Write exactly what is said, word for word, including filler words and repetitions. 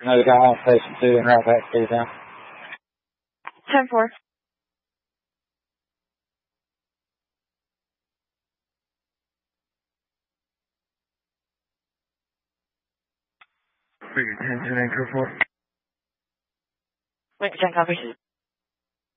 No, we got on station two and right back to you now. ten four. Big attention, anchor four. Wait, ten copy.